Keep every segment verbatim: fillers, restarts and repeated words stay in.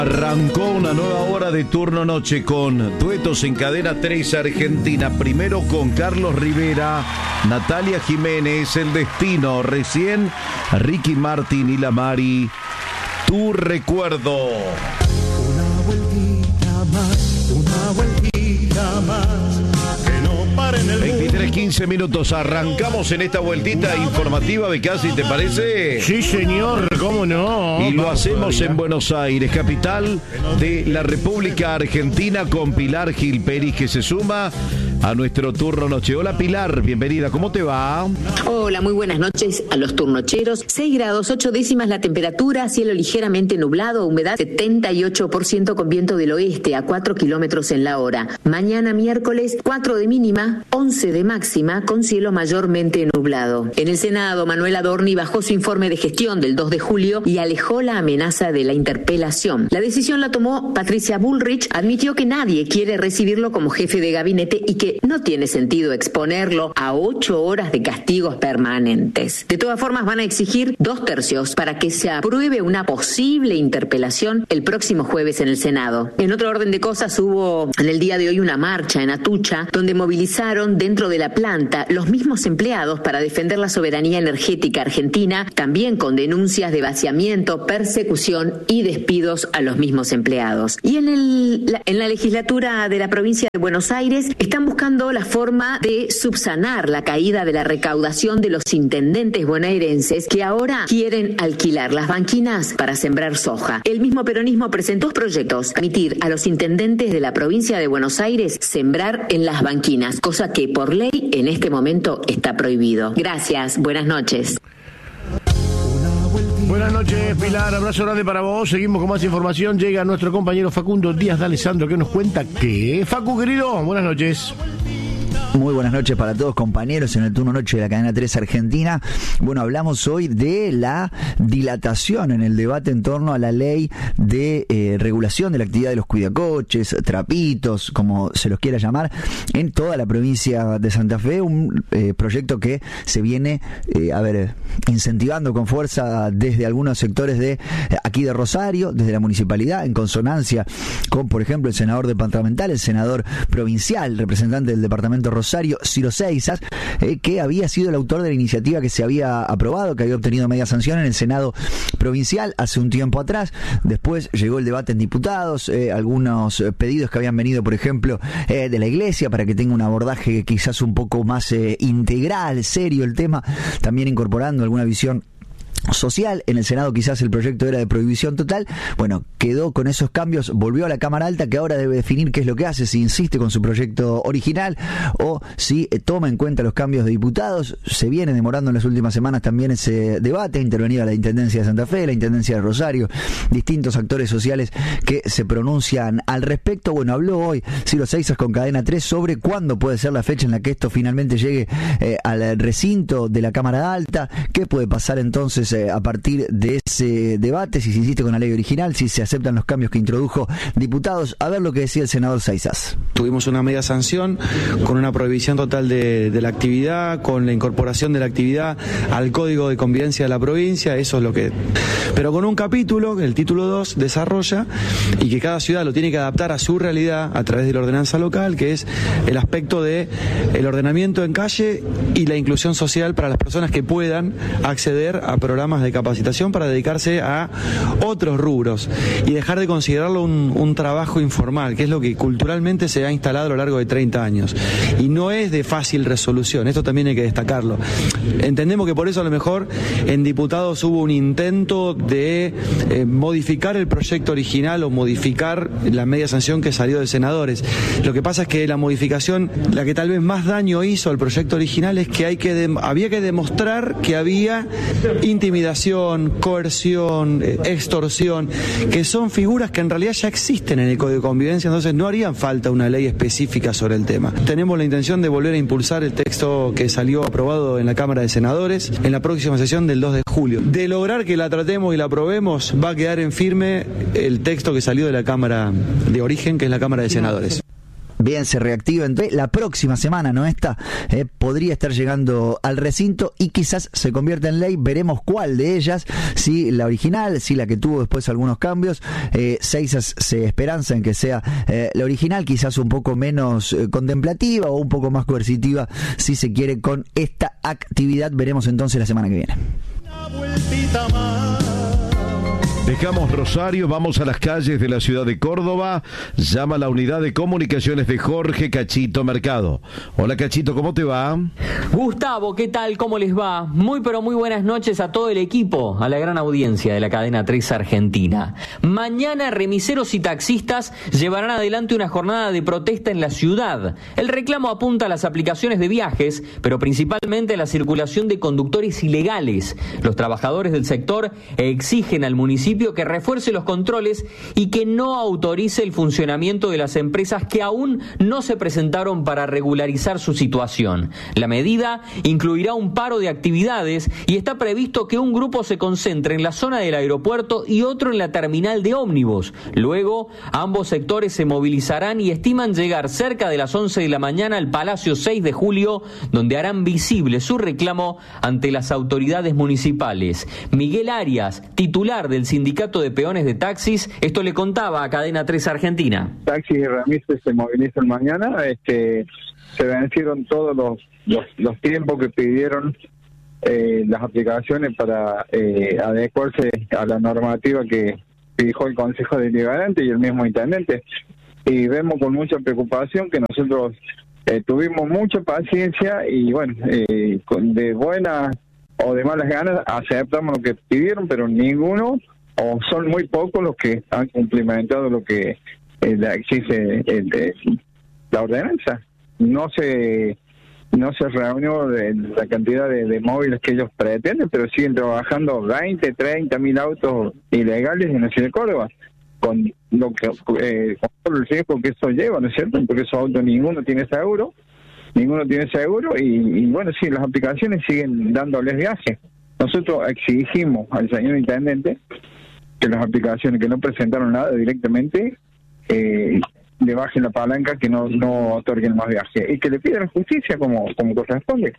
Arrancó una nueva hora de turno noche con duetos en cadena tres Argentina. Primero con Carlos Rivera, Natalia Jiménez, El Destino. Recién Ricky Martin y La Mari, Tu Recuerdo. Una vueltita más, una vueltita más. veintitrés quince minutos, arrancamos en esta vueltita informativa, Becasi, ¿te parece? Sí, señor, ¿cómo no? Y lo Vamos hacemos todavía. en Buenos Aires, capital de la República Argentina, con Pilar Gil Pérez, que se suma a nuestro turno noche. Hola Pilar, bienvenida, ¿cómo te va? Hola, muy buenas noches a los turnocheros. seis grados, ocho décimas la temperatura, cielo ligeramente nublado, humedad setenta y ocho por ciento con viento del oeste a cuatro kilómetros en la hora. Mañana miércoles, cuatro de mínima, once de máxima, con cielo mayormente nublado. En el Senado, Manuel Adorni bajó su informe de gestión del dos de julio y alejó la amenaza de la interpelación. La decisión la tomó Patricia Bullrich, admitió que nadie quiere recibirlo como jefe de gabinete y que no tiene sentido exponerlo a ocho horas de castigos permanentes. De todas formas, van a exigir dos tercios para que se apruebe una posible interpelación el próximo jueves en el Senado. En otro orden de cosas, hubo en el día de hoy una marcha en Atucha, donde movilizaron dentro de la planta los mismos empleados para defender la soberanía energética argentina, también con denuncias de vaciamiento, persecución y despidos a los mismos empleados. Y en, el, la, en la legislatura de la provincia de Buenos Aires están buscando la forma de subsanar la caída de la recaudación de los intendentes bonaerenses que ahora quieren alquilar las banquinas para sembrar soja. El mismo peronismo presentó proyectos para permitir a los intendentes de la provincia de Buenos Aires sembrar en las banquinas, cosa que por ley en este momento está prohibido. Gracias, buenas noches. Buenas noches, Pilar, abrazo grande para vos. Seguimos con más información. Llega nuestro compañero Facundo Díaz de Alessandro, que nos cuenta que... Facu, querido, buenas noches. Muy buenas noches para todos, compañeros, en el turno noche de la cadena tres Argentina. Bueno, hablamos hoy de la dilatación en el debate en torno a la ley de eh, regulación de la actividad de los cuidacoches, trapitos, como se los quiera llamar, en toda la provincia de Santa Fe. Un eh, proyecto que se viene, eh, a ver, incentivando con fuerza desde algunos sectores de aquí de Rosario, desde la municipalidad, en consonancia con, por ejemplo, el senador departamental, el senador provincial, representante del departamento Rosario, Ciro Seisas, eh, que había sido el autor de la iniciativa que se había aprobado, que había obtenido media sanción en el Senado provincial hace un tiempo atrás. Después llegó el debate en diputados, eh, algunos pedidos que habían venido, por ejemplo, eh, de la Iglesia, para que tenga un abordaje quizás un poco más eh, integral, serio el tema, también incorporando alguna visión social. En el Senado quizás el proyecto era de prohibición total. Bueno, quedó con esos cambios, volvió a la Cámara Alta, que ahora debe definir qué es lo que hace, si insiste con su proyecto original o si eh, toma en cuenta los cambios de diputados. Se viene demorando en las últimas semanas también ese debate, ha intervenido la Intendencia de Santa Fe, la Intendencia de Rosario, distintos actores sociales que se pronuncian al respecto. Bueno, habló hoy Ciro Seisas con Cadena tres sobre cuándo puede ser la fecha en la que esto finalmente llegue eh, al recinto de la Cámara Alta, qué puede pasar entonces a partir de ese debate, si se insiste con la ley original, si se aceptan los cambios que introdujo diputados. A ver lo que decía el senador Seisas. Tuvimos una media sanción con una prohibición total de, de la actividad, con la incorporación de la actividad al Código de Convivencia de la provincia, eso es lo que... Pero con un capítulo, el título dos, desarrolla, y que cada ciudad lo tiene que adaptar a su realidad a través de la ordenanza local, que es el aspecto de el ordenamiento en calle y la inclusión social para las personas que puedan acceder a programas de capacitación para dedicarse a otros rubros y dejar de considerarlo un, un trabajo informal, que es lo que culturalmente se ha instalado a lo largo de treinta años. Y no es de fácil resolución, esto también hay que destacarlo. Entendemos que por eso a lo mejor en diputados hubo un intento de eh, modificar el proyecto original o modificar la media sanción que salió de senadores. Lo que pasa es que la modificación, la que tal vez más daño hizo al proyecto original, es que, hay que de, había que demostrar que había intimidación, coerción, extorsión, que son figuras que en realidad ya existen en el Código de Convivencia, entonces no harían falta una ley específica sobre el tema. Tenemos la intención de volver a impulsar el texto que salió aprobado en la Cámara de Senadores en la próxima sesión del dos de julio. De lograr que la tratemos y la aprobemos, va a quedar en firme el texto que salió de la Cámara de origen, que es la Cámara de Senadores. bien se reactiva. Entonces, la próxima semana, no esta, eh, podría estar llegando al recinto y quizás se convierta en ley. Veremos cuál de ellas, si la original, si la que tuvo después algunos cambios. Eh, Seixas se esperanza en que sea eh, la original, quizás un poco menos eh, contemplativa o un poco más coercitiva, si se quiere, con esta actividad. Veremos entonces la semana que viene. Una vueltita más. Dejamos Rosario, vamos a las calles de la ciudad de Córdoba. Llama a la unidad de comunicaciones de Jorge Cachito Mercado. Hola Cachito, ¿cómo te va? Gustavo, ¿qué tal? ¿Cómo les va? Muy pero muy buenas noches a todo el equipo, a la gran audiencia de la cadena tres Argentina. Mañana remiseros y taxistas llevarán adelante una jornada de protesta en la ciudad. El reclamo apunta a las aplicaciones de viajes, pero principalmente a la circulación de conductores ilegales. Los trabajadores del sector exigen al municipio que refuerce los controles y que no autorice el funcionamiento de las empresas que aún no se presentaron para regularizar su situación. La medida incluirá un paro de actividades y está previsto que un grupo se concentre en la zona del aeropuerto y otro en la terminal de ómnibus. Luego, ambos sectores se movilizarán y estiman llegar cerca de las once de la mañana al Palacio seis de julio, donde harán visible su reclamo ante las autoridades municipales. Miguel Arias, titular del sindicato de peones de taxis, esto le contaba a Cadena tres Argentina. Taxis y remises se movilizan mañana. Este, se vencieron todos los, los, los tiempos que pidieron eh, las aplicaciones para eh, adecuarse a la normativa que fijó el Consejo Deliberante y el mismo intendente. Y vemos con mucha preocupación que nosotros eh, tuvimos mucha paciencia y bueno, eh, con, de buenas o de malas ganas aceptamos lo que pidieron, pero ninguno o son muy pocos los que han cumplimentado lo que eh, exige el, el, la ordenanza. No se no se reunió de la cantidad de, de móviles que ellos pretenden, pero siguen trabajando veinte, treinta mil autos ilegales en la ciudad de Córdoba, con lo que eh, con todo el riesgo que eso lleva, ¿no es cierto? Porque esos autos ninguno tiene seguro, ninguno tiene seguro y, y bueno, sí, las aplicaciones siguen dándoles viaje. Nosotros exigimos al señor intendente que las aplicaciones que no presentaron nada directamente eh, le bajen la palanca, que no no otorguen más viaje y que le pidan justicia como, como corresponde.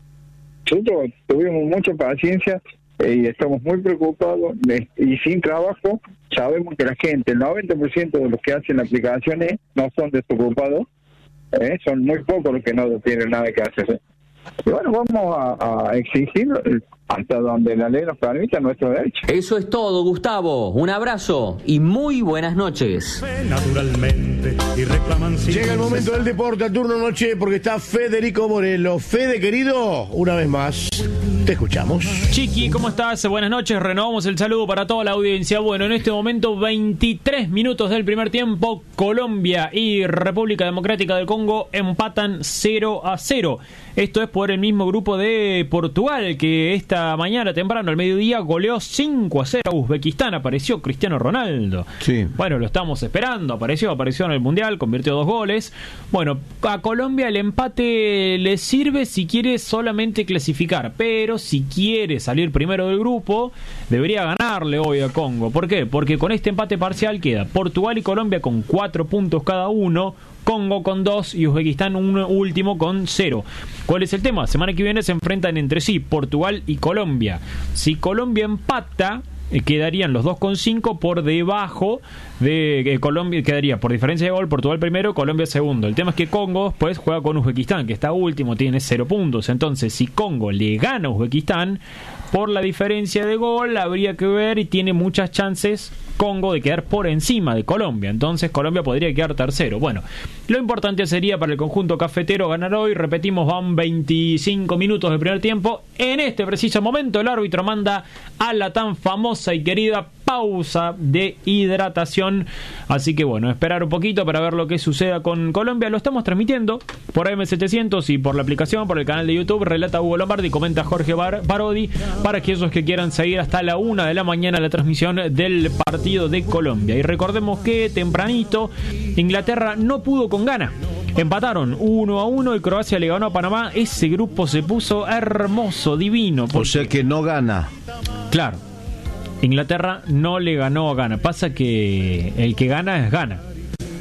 Nosotros tuvimos mucha paciencia eh, y estamos muy preocupados de, y sin trabajo. Sabemos que la gente, el noventa por ciento de los que hacen aplicaciones no son desocupados, eh, son muy pocos los que no tienen nada que hacer. Y bueno, vamos a, a exigir hasta donde la ley nos permita nuestro derecho. Eso es todo, Gustavo. Un abrazo y muy buenas noches. Naturalmente y reclaman sin Llega el momento del deporte a turno noche porque está Federico Morelo. Fede, querido, una vez más, te escuchamos. Chiqui, ¿cómo estás? Buenas noches, renovamos el saludo para toda la audiencia. Bueno, en este momento veintitrés minutos del primer tiempo, Colombia y República Democrática del Congo empatan cero a cero. Esto es por el mismo grupo de Portugal, que esta mañana temprano, al mediodía, goleó cinco a cero a Uzbekistán. Apareció Cristiano Ronaldo. Sí. Bueno, lo estamos esperando. Apareció, apareció en el Mundial, convirtió dos goles. Bueno, a Colombia el empate le sirve si quiere solamente clasificar, pero si quiere salir primero del grupo, debería ganarle hoy a Congo. ¿Por qué? Porque con este empate parcial queda Portugal y Colombia con cuatro puntos cada uno, Congo con dos y Uzbekistán un último con cero. ¿Cuál es el tema? Semana que viene se enfrentan entre sí Portugal y Colombia. Si Colombia empata, eh, quedarían los dos con cinco por debajo de eh, Colombia, quedaría por diferencia de gol Portugal primero, Colombia segundo. El tema es que Congo pues juega con Uzbekistán, que está último, tiene cero puntos. Entonces, si Congo le gana a Uzbekistán, por la diferencia de gol habría que ver, y tiene muchas chances Congo de quedar por encima de Colombia. Entonces Colombia podría quedar tercero. Bueno, lo importante sería para el conjunto cafetero ganar hoy. Repetimos, van veinticinco minutos del primer tiempo. En este preciso momento el árbitro manda a la tan famosa y querida pausa de hidratación. Así que bueno, esperar un poquito para ver lo que suceda con Colombia. Lo estamos transmitiendo por A M setecientos y por la aplicación, por el canal de YouTube. Relata Hugo Lombardi, comenta Jorge Bar- Barodi, para aquellos que quieran seguir hasta la una de la mañana la transmisión del partido de Colombia. Y recordemos que tempranito Inglaterra no pudo con Ghana. Empataron uno a uno y Croacia le ganó a Panamá. Ese grupo se puso hermoso, divino. O sea que no gana. Claro, Inglaterra no le ganó a Ghana. Pasa que el que gana es Ghana.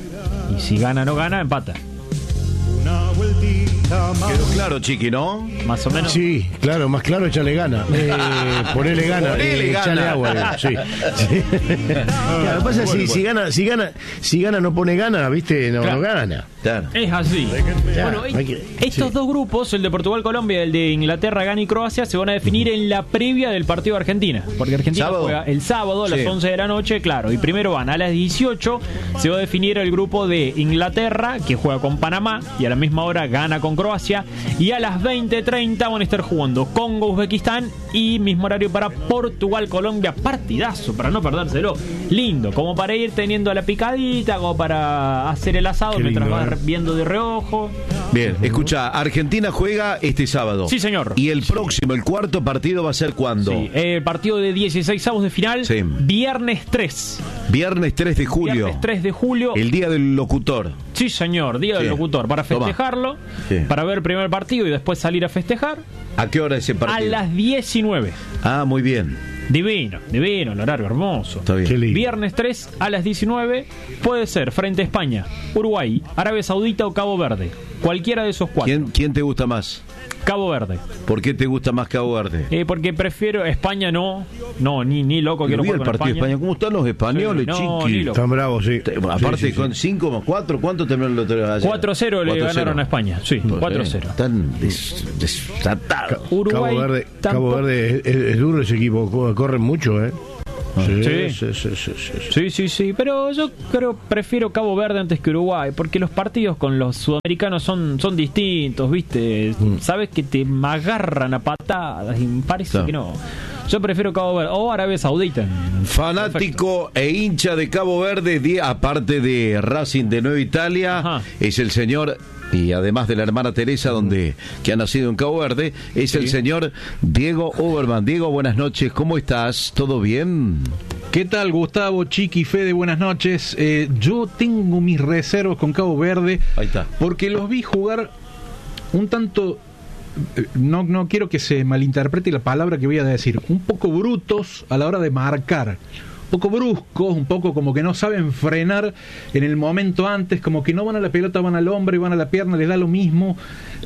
Y si gana no gana, empata. Una vueltita más. Quedó claro, Chiqui, ¿no? Más o menos. Sí, claro, más claro, échale gana. Eh, ponele gana, Ponele eh, gana. echale agua. eh, Sí. Sí. Claro, lo que pasa es que si, si gana, si gana, si gana no pone gana, viste, no, Claro. no gana. Claro. Es así. Claro, Bueno, hay que- estos sí. dos grupos, el de Portugal, Colombia y el de Inglaterra, Ghana y Croacia, se van a definir en la previa del partido de Argentina. Porque Argentina ¿Sábado? juega el sábado a las Sí. once de la noche, claro. Y primero van a las dieciocho, se va a definir el grupo de Inglaterra, que juega con Panamá, y a la misma hora gana con Croacia. Y a las veinte treinta van a estar jugando Congo, Uzbekistán, y mismo horario para Portugal, Colombia. Partidazo, para no perdérselo. Lindo, como para ir teniendo a la picadita, como para hacer el asado Qué mientras lindo, vas ¿eh? viendo de reojo. Bien, escucha, Argentina juega este sábado. Sí, señor. Y el próximo, el cuarto partido va a ser ¿cuándo? Sí, eh, partido de dieciséis avos de final, Sí. viernes tres. Viernes tres de julio. Viernes tres de julio. El día del locutor. Sí, señor, día Sí. del locutor. Para Toma. festejarlo, Sí. para ver el primer partido y después salir a festejar, ¿A qué hora ese a partido? las diecinueve. Ah, muy bien. Divino, divino, el horario hermoso. Está bien. Qué lindo. Viernes tres a las diecinueve, puede ser frente a España, Uruguay, Arabia Saudita o Cabo Verde. Cualquiera de esos cuatro. ¿Quién, ¿Quién te gusta más? Cabo Verde. ¿Por qué te gusta más Cabo Verde? Eh, porque prefiero España no. No, ni, ni loco Lo quiero vi jugar el con partido de España. España. ¿Cómo están los españoles, Sí, no, Chiqui? ni loco. Están bravos, sí. Te- Aparte, Sí, sí, con sí. cinco más cuatro, ¿cuánto terminó el otro ayer? cuatro cero le cuatro cero. ganaron a España. Sí, Pues, cuatro eh, cero. Están des- desatados. Uruguay Cabo Verde, tampoco- Cabo Verde es, es- es duro ese equipo, co- corren mucho, ¿eh? Sí, Sí. sí, sí, sí, sí, sí. Sí, sí, sí, pero yo creo prefiero Cabo Verde antes que Uruguay, porque los partidos con los sudamericanos son, son distintos, ¿viste? Sabes que te agarran a patadas y me parece Claro. que no. Yo prefiero Cabo Verde o Arabia Saudita. Fanático e hincha de Cabo Verde, di- aparte de Racing de Nueva Italia, Ajá. es el señor, y además de la hermana Teresa, donde que ha nacido en Cabo Verde, es el señor Diego Oberman. Diego, buenas noches, ¿cómo estás? ¿Todo bien? ¿Qué tal, Gustavo, Chiqui, Fede? Buenas noches. Eh, yo tengo mis reservas con Cabo Verde Ahí está. porque los vi jugar un tanto... eh, No, no quiero que se malinterprete la palabra que voy a decir. Un poco brutos a la hora de marcar. Un poco bruscos, un poco como que no saben frenar en el momento antes, como que no van a la pelota, van al hombre, van a la pierna, les da lo mismo.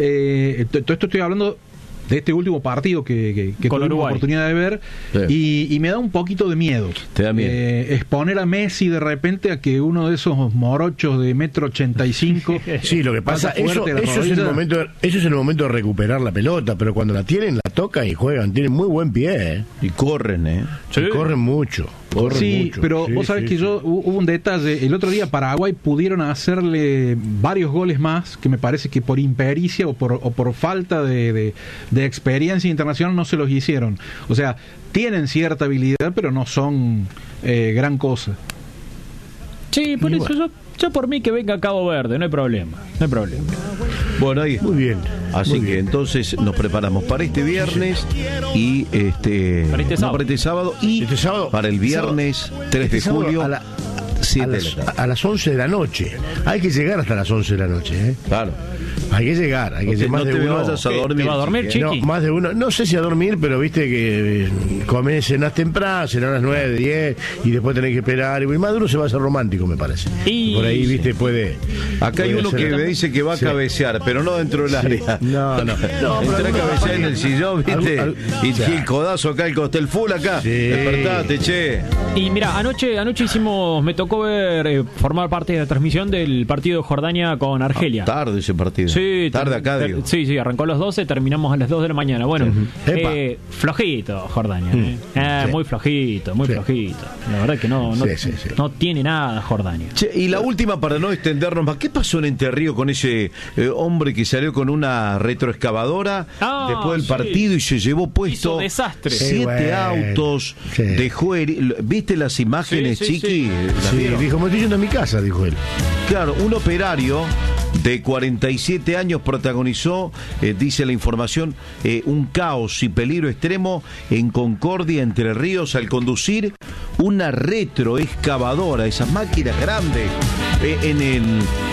Eh, todo esto estoy hablando de este último partido que, que, que Con tuvimos Uruguay. oportunidad de ver, Sí. y, y me da un poquito de miedo. Te da miedo. Eh, exponer a Messi de repente a que uno de esos morochos de metro ochenta y cinco Sí, lo que pasa, pasa eso, fuerte la eso, es el rodilla. momento, de- eso es el momento de recuperar la pelota, pero cuando la tienen, la tocan y juegan, tienen muy buen pie, ¿eh? Y corren, ¿eh? Y corren mucho, corren Sí, mucho. pero Sí, vos sabés sí, que sí. yo hu- hubo un detalle. El otro día Paraguay pudieron hacerle varios goles más, que me parece que por impericia o por, o por falta de, de, de experiencia internacional no se los hicieron. O sea, tienen cierta habilidad, pero no son eh, gran cosa. Sí, por Y eso bueno. yo, yo por mí que venga Cabo Verde, no hay problema, no hay problema. Bueno, ahí. Muy bien. Así muy que bien. entonces nos preparamos para este viernes y este, Para este no, sábado. para este sábado y Este sábado- para el viernes tres Este de sábado julio a, la- a siete de las, la tarde. a las once de la noche. Hay que llegar hasta las once de la noche, ¿eh? Claro. Hay que llegar, hay que No te, llegar más no de te uno. vayas a ¿Qué? dormir. ¿Te va a dormir, Chiqui, ¿eh? Chiqui? No, más de uno, no sé si a dormir, pero viste que eh, comés, cenás temprano, cenás a las nueve, diez, y después tenés que esperar, y más de uno se va a hacer romántico, me parece. Y- Por ahí, viste, puede... Acá hay puede uno ser- que me dice que va a Sí. cabecear, pero no dentro del área. No, no. No, pero Entra a alguno- cabecear en el sillón, ¿viste? Algún- algún- y o sea, el codazo acá, el costel full acá. Sí. Despertate, che. Y mira, anoche anoche hicimos, me tocó ver, eh, formar parte de la transmisión del partido de Jordania con Argelia. Tarde ese partido. Sí, Tarde ter- acá, ter- digo. Sí, sí, arrancó a las doce, terminamos a las dos de la mañana. Bueno, Epa. eh, flojito Jordania. eh. Eh, Sí. Muy flojito, muy Sí. flojito. La verdad que no, no, Sí, sí, sí. no tiene nada Jordania. Che, y la última, para no extendernos más, ¿qué pasó en Entre Ríos con ese eh, hombre que salió con una retroexcavadora Ah, después del sí. partido y se llevó puesto Hizo desastre. siete Sí, bueno. autos, Sí. dejó heri- ¿Viste las imágenes, Sí, sí, Chiqui? sí. ¿Las Sí, vieron? dijo, me estoy yendo a mi casa, dijo él. Claro, un operario de cuarenta y siete años protagonizó, eh, dice la información, eh, un caos y peligro extremo en Concordia, Entre Ríos, al conducir una retroexcavadora, esas máquinas grandes, eh, en el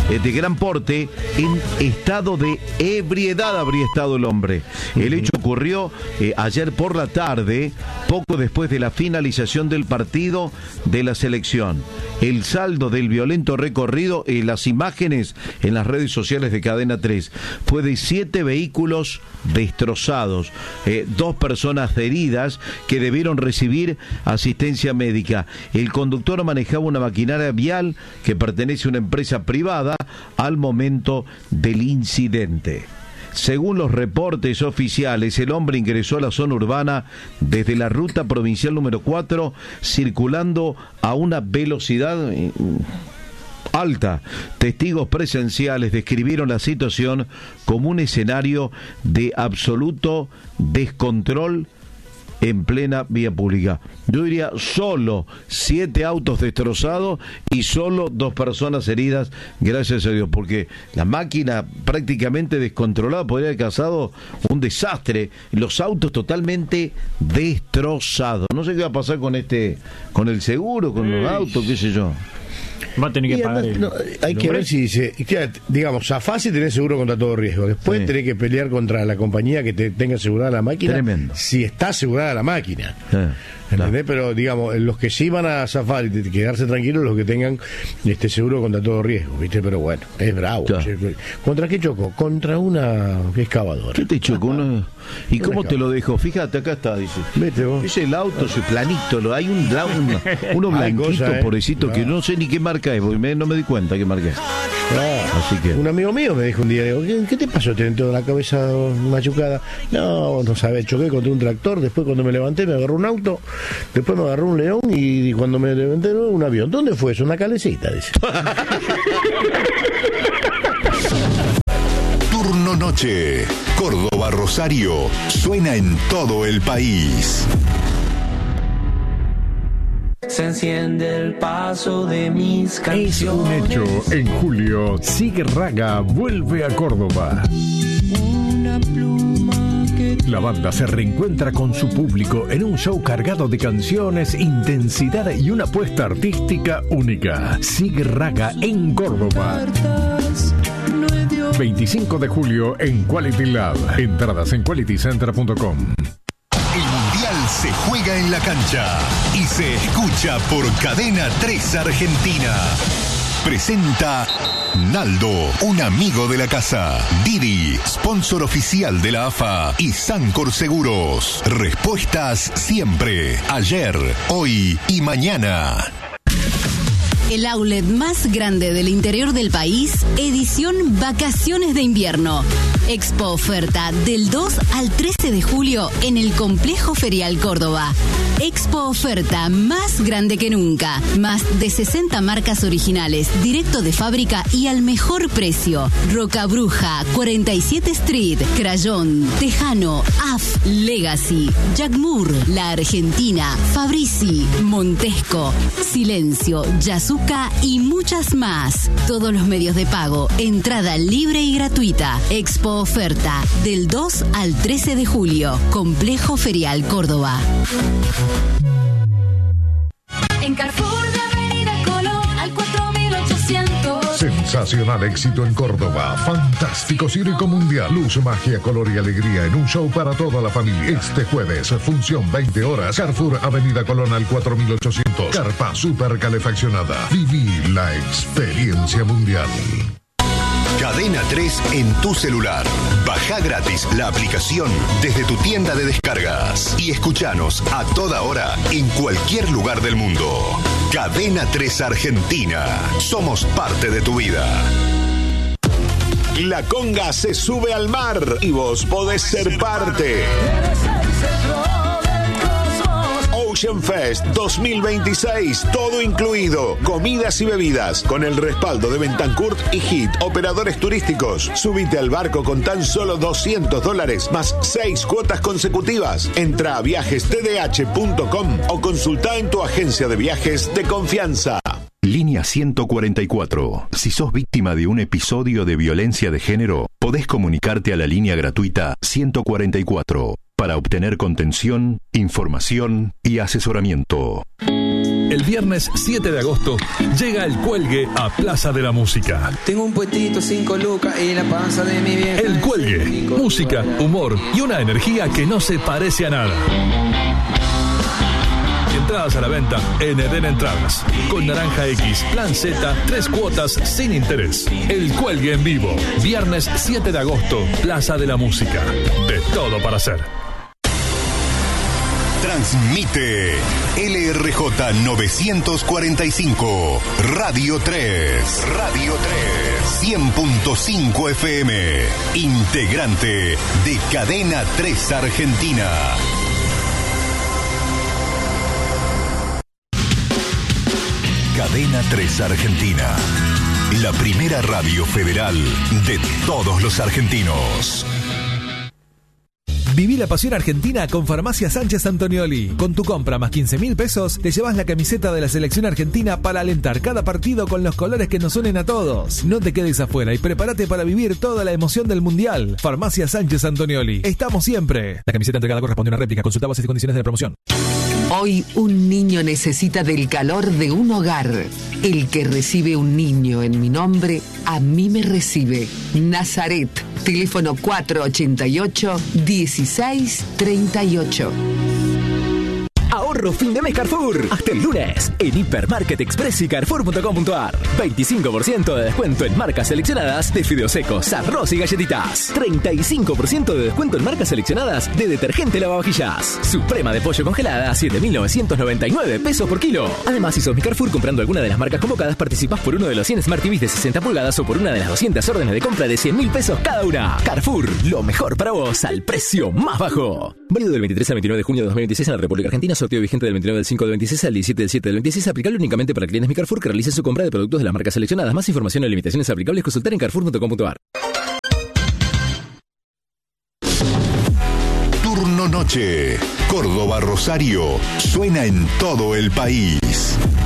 eh, de gran porte. En estado de ebriedad habría estado el hombre. El hecho ocurrió eh, ayer por la tarde, poco después de la finalización del partido de la selección. El saldo del violento recorrido, eh, las imágenes en las redes sociales de Cadena tres, fue de siete vehículos destrozados, eh, dos personas heridas que debieron recibir asistencia médica. El conductor manejaba una maquinaria vial que pertenece a una empresa privada al momento del incidente. Según los reportes oficiales, el hombre ingresó a la zona urbana desde la ruta provincial número cuatro, circulando a una velocidad alta. Testigos presenciales describieron la situación como un escenario de absoluto descontrol en plena vía pública. Yo diría solo siete autos destrozados y solo dos personas heridas, gracias a Dios, porque la máquina prácticamente descontrolada podría haber causado un desastre. Los autos totalmente destrozados. No sé qué va a pasar con este, con el seguro, con los autos, qué sé yo. Va a tener que pagar. No, hay que ver si dice, digamos, zafás y tenés seguro contra todo riesgo. Después sí. tenés que pelear contra la compañía que te tenga asegurada la máquina. Tremendo. Si está asegurada la máquina. Sí. ¿Entendés? Pero, digamos, los que sí van a zafar y quedarse tranquilos, los que tengan este seguro contra todo riesgo, ¿viste? Pero bueno, es bravo. Claro. ¿Contra qué chocó? Contra una excavadora. ¿Qué te chocó? Una... ¿Y una cómo te lo dejó? Fíjate, acá está, dice. Vete vos. Dice el auto, su planito, lo, hay un, un uno blanquito, cosa, ¿eh? Pobrecito, claro. Que no sé ni qué marca es, porque me, no me di cuenta qué marca es. Claro. Así que... Un amigo mío me dijo un día, digo, ¿qué, ¿qué te pasó? ¿Te toda la cabeza machucada? No, no sabes, choqué contra un tractor, después cuando me levanté me agarró un auto, después me agarró un león y cuando me levanté un avión. ¿Dónde fue eso? Una calecita, dice. Turno noche, Córdoba Rosario, suena en todo el país. Se enciende el paso de mis canciones. Es un hecho, en julio, Sigue Raga vuelve a Córdoba. Una pluma que... La banda se reencuentra con su público en un show cargado de canciones, intensidad y una apuesta artística única. Sigue Raga en Córdoba. veinticinco de julio en Quality Lab. Entradas en quality center punto com. Se juega en la cancha y se escucha por Cadena tres Argentina. Presenta Naldo, un amigo de la casa. Didi, sponsor oficial de la A F A y Sancor Seguros. Respuestas siempre, ayer, hoy y mañana. El outlet más grande del interior del país, edición Vacaciones de Invierno. Expo Oferta del dos al trece de julio en el Complejo Ferial Córdoba. Expo Oferta más grande que nunca. Más de sesenta marcas originales, directo de fábrica y al mejor precio. Roca Bruja, cuarenta y siete Street, Crayón, Tejano, A F, Legacy, Jack Moore, La Argentina, Fabrici, Montesco, Silencio, Yasuca y muchas más. Todos los medios de pago, entrada libre y gratuita. Expo Oferta del dos al trece de julio. Complejo Ferial Córdoba. En Carrefour de Avenida Colón al cuatro mil ochocientos. Sensacional éxito en Córdoba. Fantástico circo mundial. Luz, magia, color y alegría en un show para toda la familia. Este jueves, función veinte horas. Carrefour Avenida Colón al cuatro mil ochocientos. Carpa super calefaccionada. Viví la experiencia mundial. Cadena tres en tu celular. Baja gratis la aplicación desde tu tienda de descargas y escuchanos a toda hora en cualquier lugar del mundo. Cadena tres Argentina. Somos parte de tu vida. La conga se sube al mar y vos podés ser parte. Ocean Fest dos mil veintiséis, todo incluido, comidas y bebidas, con el respaldo de Bentancurt y Hit, operadores turísticos. Subite al barco con tan solo doscientos dólares, más seis cuotas consecutivas. Entra a viajes t d h punto com o consulta en tu agencia de viajes de confianza. Línea ciento cuarenta y cuatro. Si sos víctima de un episodio de violencia de género, podés comunicarte a la línea gratuita ciento cuarenta y cuatro para obtener contención, información y asesoramiento. El viernes siete de agosto llega El Cuelgue a Plaza de la Música. Tengo un puestito, cinco lucas y la panza de mi vieja. El Cuelgue, música, humor y una energía que no se parece a nada. Entradas a la venta en Eden Entradas. Con Naranja X, Plan Z, tres cuotas sin interés. El Cuelgue en vivo. Viernes siete de agosto, Plaza de la Música. De todo para hacer. Transmite L R J novecientos cuarenta y cinco, Radio tres. Radio tres. cien punto cinco F M. Integrante de Cadena tres Argentina. Cadena tres Argentina, la primera radio federal de todos los argentinos. Viví la pasión argentina con Farmacia Sánchez Antonioli. Con tu compra más quince mil pesos, te llevas la camiseta de la selección argentina para alentar cada partido con los colores que nos unen a todos. No te quedes afuera y prepárate para vivir toda la emoción del Mundial. Farmacia Sánchez Antonioli. Estamos siempre. La camiseta entregada corresponde a una réplica. Consulta bases y condiciones de la promoción. Hoy un niño necesita del calor de un hogar. El que recibe un niño en mi nombre, a mí me recibe. Nazaret, teléfono cuatro ochenta y ocho, dieciséis treinta y ocho. Ahorro fin de mes Carrefour. Hasta el lunes. En Hipermarket Express y Carrefour punto com punto ar. veinticinco por ciento de descuento en marcas seleccionadas de fideos secos, arroz y galletitas. treinta y cinco por ciento de descuento en marcas seleccionadas de detergente lavavajillas. Suprema de pollo congelada a siete mil novecientos noventa y nueve pesos por kilo. Además, si sos mi Carrefour comprando alguna de las marcas convocadas, participás por uno de los cien Smart T Vs de sesenta pulgadas o por una de las doscientas órdenes de compra de cien mil pesos cada una. Carrefour, lo mejor para vos al precio más bajo. Válido del veintitrés al veintinueve de junio de dos mil veintiséis en la República Argentina. Sorteo vigente del veintinueve del cinco del veintiséis al diecisiete del siete del veintiséis. Aplicable únicamente para clientes Mi Carrefour que realicen su compra de productos de las marcas seleccionadas. Más información y limitaciones aplicables consultar en carrefour punto com punto ar. Turno noche. Córdoba Rosario. Suena en todo el país.